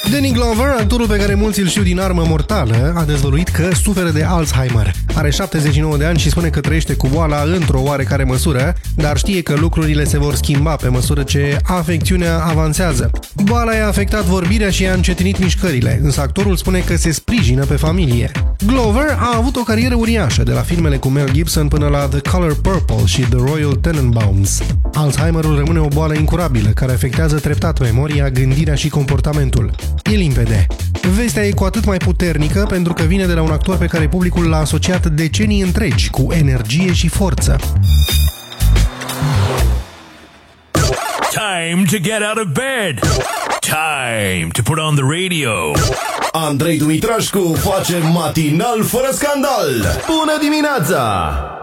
Danny Glover, actorul pe care mulți îl știu din Armă Mortală, a dezvăluit că suferă de Alzheimer. Are 79 de ani și spune că trăiește cu boala într-o oarecare măsură, dar știe că lucrurile se vor schimba pe măsură ce afecțiunea avansează. Boala i-a afectat vorbirea și i-a încetinit mișcările, însă actorul spune că se sprijină pe familie. Glover a avut o carieră uriașă, de la filmele cu Mel Gibson până la The Color Purple și The Royal Tenenbaums. Alzheimerul rămâne o boală incurabilă, care afectează treptat memoria, gândirea și comportamentul. E limpede. Vestea e cu atât mai puternică pentru că vine de la un actor pe care publicul l-a asociat decenii întregi cu energie și forță. Time to get out of bed. Time to put on the radio. Andrei Dumitrașcu face matinal fără scandal. Bună dimineața!